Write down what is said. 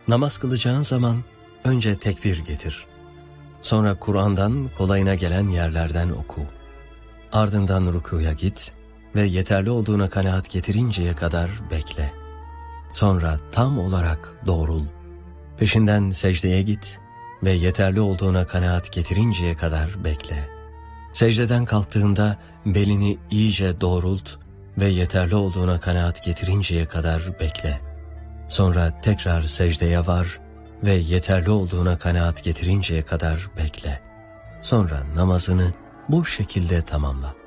Namaz kılacağın zaman önce tekbir getir. Sonra Kur'an'dan kolayına gelen yerlerden oku. Ardından rükûya git ve yeterli olduğuna kanaat getirinceye kadar bekle. Sonra tam olarak doğrul. Peşinden secdeye git ve yeterli olduğuna kanaat getirinceye kadar bekle. Secdeden kalktığında belini iyice doğrult ve yeterli olduğuna kanaat getirinceye kadar bekle. Sonra tekrar secdeye var ve yeterli olduğuna kanaat getirinceye kadar bekle. Sonra namazını bu şekilde tamamla.